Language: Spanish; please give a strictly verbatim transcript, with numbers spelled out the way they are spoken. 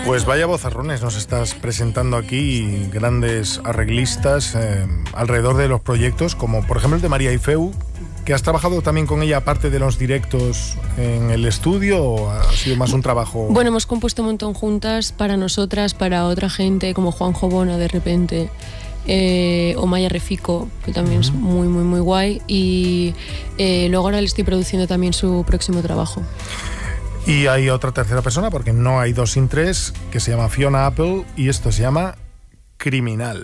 Pues vaya vozarrones nos estás presentando aquí, grandes arreglistas eh, alrededor de los proyectos, como por ejemplo el de María Ifeu, que has trabajado también con ella aparte de los directos en el estudio, ¿o ha sido más un trabajo? Bueno, hemos compuesto un montón juntas, para nosotras, para otra gente, como Juanjo Bona de repente, eh, o Maya Refico, que también uh-huh. es muy, muy, muy guay, y eh, luego ahora le estoy produciendo también su próximo trabajo. Y hay otra tercera persona, porque no hay dos sin tres, que se llama Fiona Apple, y esto se llama Criminal.